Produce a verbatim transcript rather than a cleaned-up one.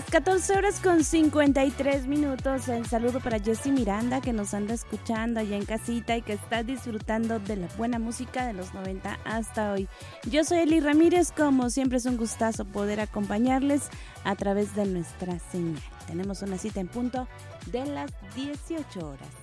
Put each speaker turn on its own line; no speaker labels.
Las catorce horas con cincuenta y tres minutos. El saludo para Jessy Miranda, que nos anda escuchando allá en casita y que está disfrutando de la buena música de los noventa hasta hoy. Yo soy Eli Ramírez, como siempre es un gustazo poder acompañarles a través de nuestra señal. Tenemos una cita en punto de las dieciocho horas.